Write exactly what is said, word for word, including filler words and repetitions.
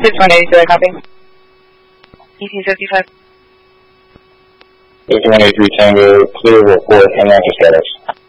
six one eight, do I copy? eighteen fifty-five. six one eight three Tango, clear report, financial status.